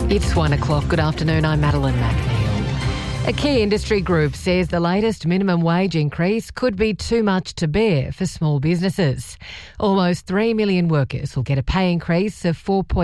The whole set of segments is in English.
It's 1 o'clock. Good afternoon. I'm Madeline McNeil. A key industry group says the latest minimum wage increase could be too much to bear for small businesses. Almost 3 million workers will get a pay increase of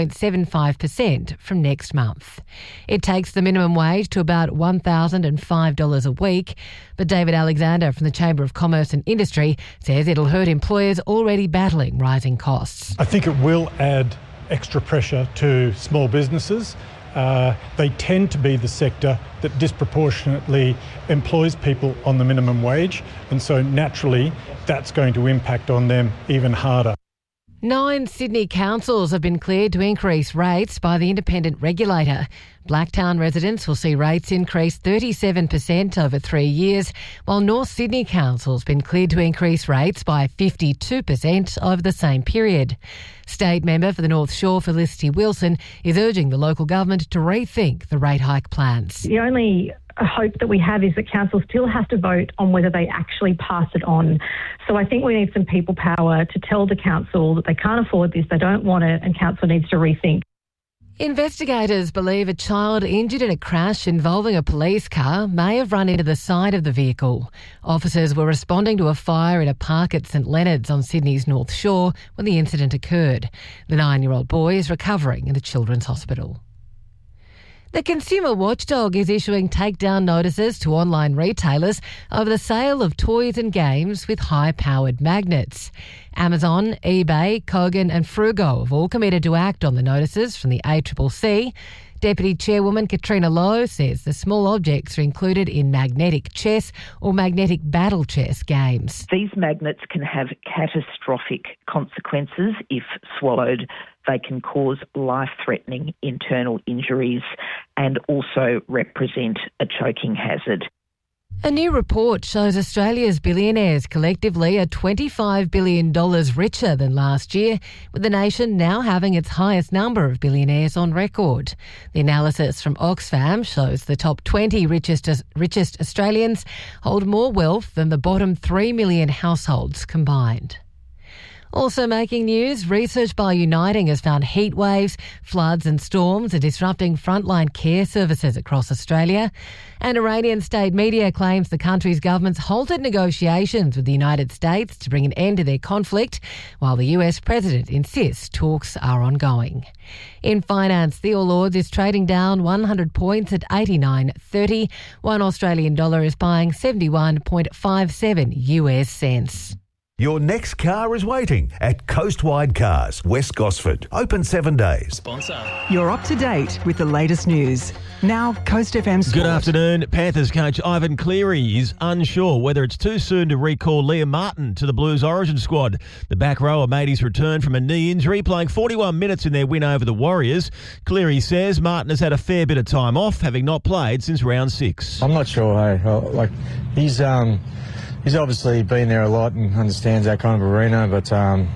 4.75% from next month. It takes the minimum wage to about $1,005 a week, but David Alexander from the Chamber of Commerce and Industry says it'll hurt employers already battling rising costs. I think it will add extra pressure to small businesses. They tend to be the sector that disproportionately employs people on the minimum wage, and so naturally that's going to impact on them even harder. 9 Sydney councils have been cleared to increase rates by the independent regulator. Blacktown residents will see rates increase 37% over 3 years, while North Sydney Council's been cleared to increase rates by 52% over the same period. State member for the North Shore, Felicity Wilson, is urging the local government to rethink the rate hike plans. The only hope that we have is that council still has to vote on whether they actually pass it on. So I think we need some people power to tell the council that they can't afford this, they don't want it, and council needs to rethink. Investigators believe a child injured in a crash involving a police car may have run into the side of the vehicle. Officers were responding to a fire in a park at St Leonard's on Sydney's North Shore when the incident occurred. The 9-year-old boy is recovering in the Children's Hospital. The Consumer Watchdog is issuing takedown notices to online retailers over the sale of toys and games with high-powered magnets. Amazon, eBay, Kogan and Frugo have all committed to act on the notices from the ACCC. Deputy Chairwoman Katrina Lowe says the small objects are included in magnetic chess or magnetic battle chess games. These magnets can have catastrophic consequences if swallowed. They can cause life-threatening internal injuries and also represent a choking hazard. A new report shows Australia's billionaires collectively are $25 billion richer than last year, with the nation now having its highest number of billionaires on record. The analysis from Oxfam shows the top 20 richest Australians hold more wealth than the bottom 3 million households combined. Also making news, research by Uniting has found heat waves, floods and storms are disrupting frontline care services across Australia. And Iranian state media claims the country's government's halted negotiations with the United States to bring an end to their conflict, while the US president insists talks are ongoing. In finance, the All Ords is trading down 100 points at 89.30. One Australian dollar is buying 71.57 US cents. Your next car is waiting at Coastwide Cars, West Gosford. Open 7 days. Sponsor. You're up to date with the latest news. Now, Coast FM Sport. Good afternoon. Panthers coach Ivan Cleary is unsure whether it's too soon to recall Liam Martin to the Blues Origin squad. The back rower made his return from a knee injury, playing 41 minutes in their win over the Warriors. Cleary says Martin has had a fair bit of time off, having not played since round 6. I'm not sure, hey. He's obviously been there a lot and understands that kind of arena, but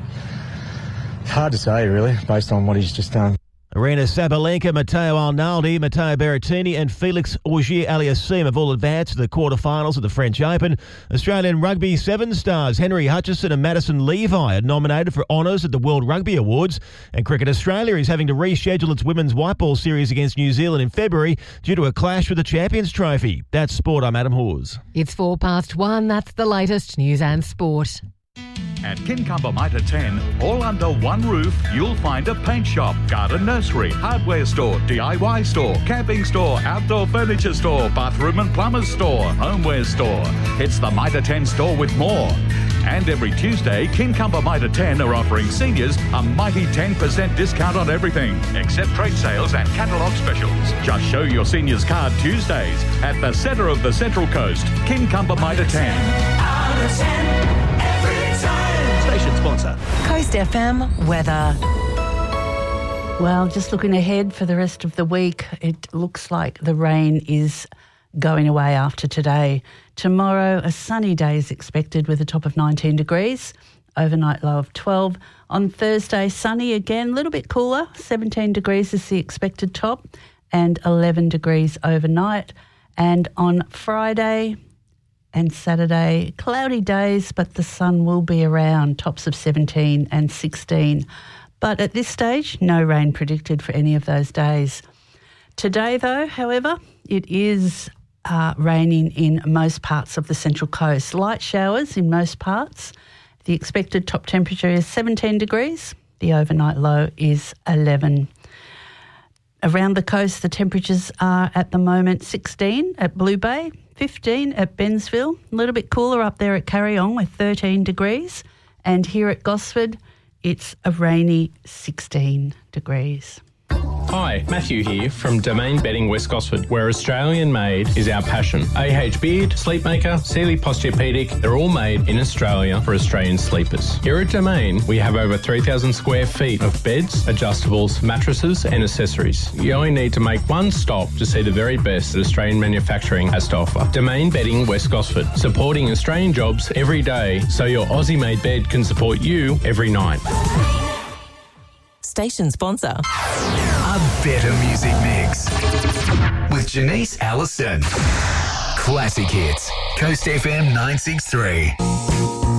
it's hard to say, really, based on what he's just done. Arena Sabalenka, Matteo Arnaldi, Matteo Berrettini and Felix Auger-Aliassime have all advanced to the quarterfinals of the French Open. Australian rugby 7 stars Henry Hutchison and Madison Levi are nominated for honours at the World Rugby Awards. And Cricket Australia is having to reschedule its women's white ball series against New Zealand in February due to a clash with the Champions Trophy. That's sport. I'm Adam Hawes. It's 1:04. That's the latest news and sport. At Kincumber Mitre 10, all under one roof, you'll find a paint shop, garden nursery, hardware store, DIY store, camping store, outdoor furniture store, bathroom and plumber's store, homeware store. It's the Mitre 10 store with more. And every Tuesday, Kincumber Mitre 10 are offering seniors a mighty 10% discount on everything, except trade sales and catalogue specials. Just show your seniors card Tuesdays at the centre of the Central Coast, Kincumber Mitre 10. Station sponsor. Coast FM weather. Well, just looking ahead for the rest of the week, it looks like the rain is going away after today. Tomorrow, a sunny day is expected with a top of 19 degrees, overnight low of 12. On Thursday, sunny again, a little bit cooler, 17 degrees is the expected top and 11 degrees overnight. And on Friday and Saturday, cloudy days, but the sun will be around, tops of 17 and 16. But at this stage, no rain predicted for any of those days. Today, though, however, it is raining in most parts of the Central Coast. Light showers in most parts. The expected top temperature is 17 degrees. The overnight low is 11. Around the coast, the temperatures are at the moment 16 at Blue Bay, 15 at Bensville, a little bit cooler up there at Carryong with 13 degrees. And here at Gosford, it's a rainy 16 degrees. Hi, Matthew here from Domain Bedding West Gosford, where Australian made is our passion. AH Beard, Sleepmaker, Sealy Posturepedic, they're all made in Australia for Australian sleepers. Here at Domain, we have over 3,000 square feet of beds, adjustables, mattresses and accessories. You only need to make one stop to see the very best that Australian manufacturing has to offer. Domain Bedding West Gosford, supporting Australian jobs every day so your Aussie-made bed can support you every night. Station sponsor. A better music mix with Janice Allison. Classic hits. Coast FM 963.